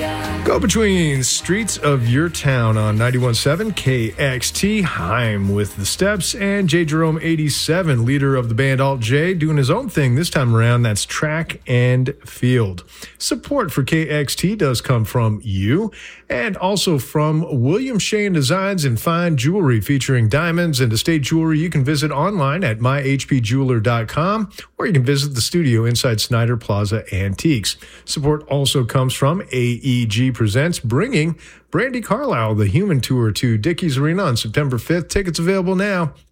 Go between streets of your town on 91.7 KXT. Heim with the Steps and J. Jerome 87, leader of the band Alt J, doing his own thing this time around. That's track and field. Support for KXT does come from you and also from William Shane Designs and Fine Jewelry, featuring diamonds and estate jewelry. You can visit online at myhpjeweler.com, or you can visit the studio inside Snyder Plaza Antiques. Support also comes from AEG Presents, bringing Brandi Carlile, the Human Tour, to Dickies Arena on September 5th. Tickets available now